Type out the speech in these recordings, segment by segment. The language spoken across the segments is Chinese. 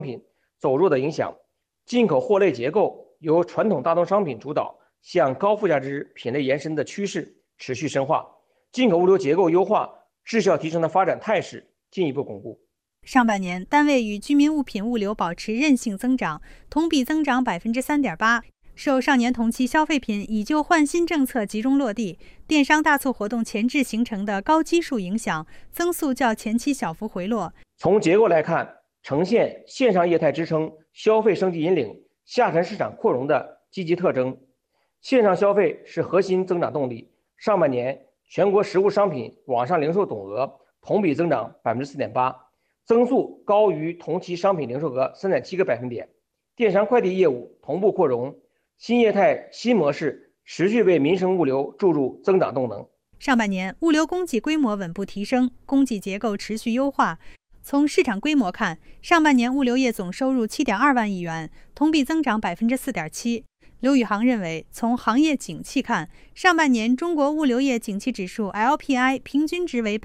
品走弱的影响，进口货类结构由传统大宗商品主导向高附加值品类延伸的趋势持续深化，进口物流结构优化、质效提升的发展态势进一步巩固。 上半年，单位与居民物品物流保持韧性增长，同比增长3.8%。受上年同期消费品以旧换新政策集中落地、电商大促活动前置形成的高基数影响，增速较前期小幅回落。 从结构来看，呈现线上业态支撑、消费升级引领、下沉市场扩容的积极特征。线上消费是核心增长动力。上半年，全国实物商品网上零售总额同比增长4.8%，增速高于同期商品零售额3.7个百分点。电商快递业务同步扩容，新业态新模式持续为民生物流注入增长动能。 上半年，物流供给规模稳步提升，供给结构持续优化。从市场规模看，上半年物流业总收入7.2万亿元，同比增长4.7%。刘宇航认为，从行业景气看，上半年中国物流业景气指数 LPI 平均值为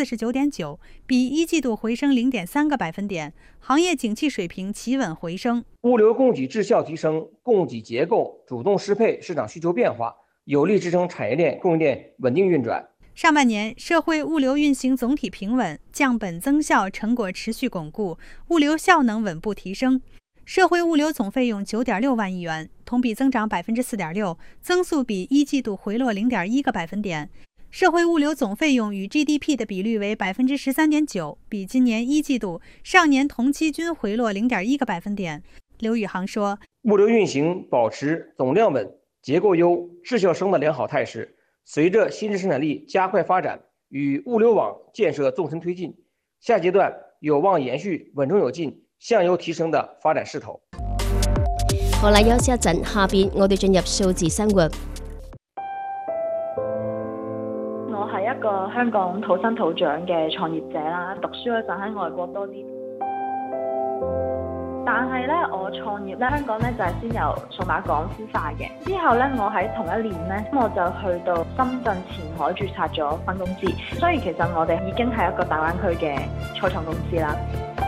49.9%，比一季度回升0.3个百分点，行业景气水平企稳回升。 物流供给质效提升，供给结构主动适配市场需求变化，有力支撑产业链供应链稳定运转。 上半年，社会物流运行总体平稳，降本增效成果持续巩固，物流效能稳步提升。社会物流总费用9.6万亿元，同比增长4.6%，增速比一季度回落0.1个百分点。社会物流总费用与 GDP 的比率为13.9%，比今年一季度、上年同期均回落0.1个百分点。刘宇航说， 物流运行保持总量稳、结构优、质效升的良好态势。随着新质生产力加快发展与物流网建設纵深推進，下階段有望延續穩中有進、向優提升的發展勢頭。 好啦，休息一陣，下邊我哋進入數字生活。 我係一個香港土生土長嘅創業者啦，讀書嗰陣喺外國多啲。但係咧，我創業咧，香港咧就係先由數碼港孵化嘅。之後咧，我喺同一年咧，我就去到深圳前海註冊咗分公司。所以其實我哋已經係一個大灣區嘅初創公司啦。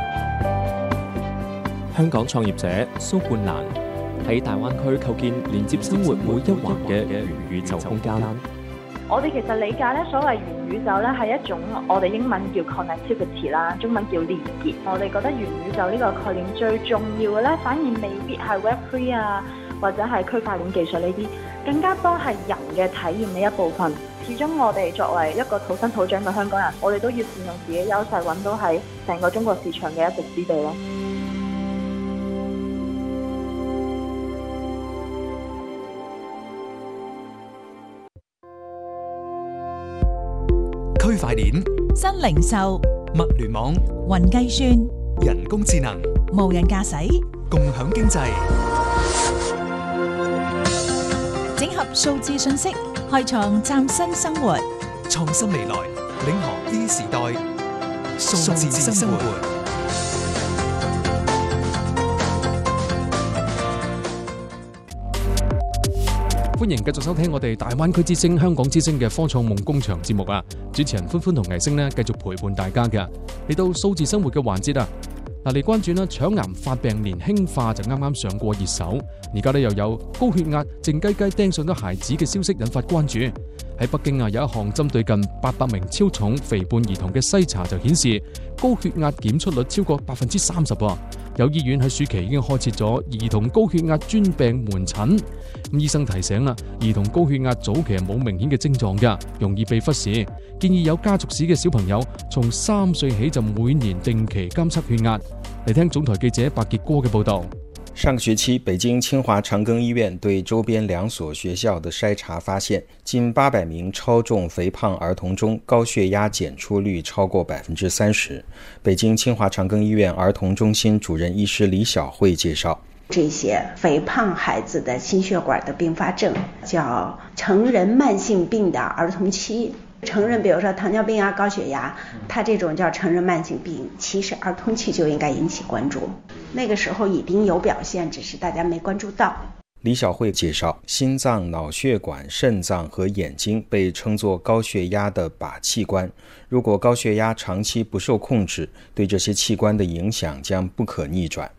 香港創業者蘇冠蘭喺大灣區構建連接生活每一環嘅元宇宙空間。 我哋其實理解咧，所謂元宇宙咧係一種我哋英文叫 connectivity 啦，中文叫連結。我哋覺得元宇宙呢個概念最重要嘅咧，反而未必係 Web3 啊，或者係區塊鏈技術呢啲，更加多係人嘅體驗呢一部分。始終我哋作為一個土生土長嘅香港人，我哋都要善用自己優勢，揾到喺成個中國市場嘅一席之地咯。 區塊鏈、 新零售、 物聯網、 雲計算、 人工智能、 無人駕駛、 共享經濟， 整合數字信息，開創嶄新生活。 創新未來，領航 E 時代，數字生活。 歡迎繼續收聽我哋大灣區之聲、香港之聲嘅科創夢工場節目啊！主持人歡歡同藝星呢，繼續陪伴大家嘅。嚟到數字生活嘅環節啊！嗱，嚟關注啦，腸癌發病年輕化就啱啱上過熱搜，而家呢又有高血壓靜雞雞盯上咗孩子嘅消息引發關注。喺北京啊，有一項針對近800名超重肥胖兒童嘅篩查就顯示，高血壓檢出率超過30%喎。有醫院喺暑期已經開設咗兒童高血壓專病門診。咁醫生提醒啦，兒童高血壓早期係冇明顯嘅症狀㗎，容易被忽視。建議有家族史嘅小朋友從3歲起就每年定期監測血壓。嚟聽總台記者白傑哥嘅報導。 上個學期，北京清華長庚醫院對周邊2所學校的篩查發現，近800名超重肥胖兒童中，高血壓檢出率超過30%。北京清華長庚醫院兒童中心主任醫師李曉慧介紹， 這些肥胖孩子的心血管的併發症叫成人慢性病的兒童期。成人比如說糖尿病啊、高血壓，它這種叫成人慢性病，其實兒童期就應該引起關注，那個時候已經有表現，只是大家沒關注到。 李曉慧介紹，心臟、腦血管、腎臟和眼睛被稱作高血壓的靶器官，如果高血壓長期不受控制，對這些器官的影響將不可逆轉。